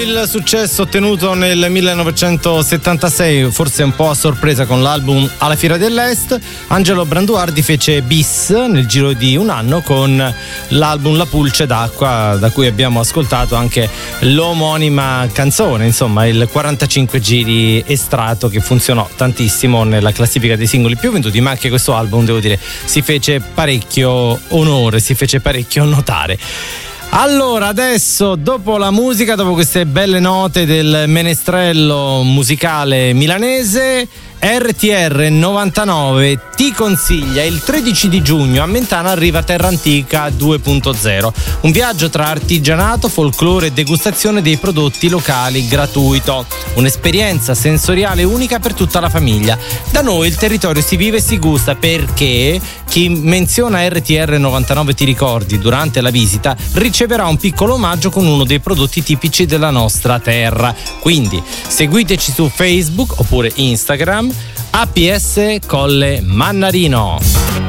il successo ottenuto nel 1976, forse un po' a sorpresa con l'album Alla Fiera dell'Est, Angelo Branduardi fece bis nel giro di un anno con l'album La Pulce d'acqua, da cui abbiamo ascoltato anche l'omonima canzone, insomma il 45 giri estratto che funzionò tantissimo nella classifica dei singoli più venduti, ma anche questo album, devo dire, si fece parecchio onore, si fece parecchio notare. Allora, adesso, dopo la musica, dopo queste belle note del menestrello musicale milanese, RTR 99 ti consiglia il 13 di giugno a Mentana arriva Terra Antica 2.0, un viaggio tra artigianato, folklore e degustazione dei prodotti locali gratuito, un'esperienza sensoriale unica per tutta la famiglia. Da noi il territorio si vive e si gusta, perché chi menziona RTR 99 ti ricordi durante la visita riceverà un piccolo omaggio con uno dei prodotti tipici della nostra terra. Quindi seguiteci su Facebook oppure Instagram, APS Colle Mannarino.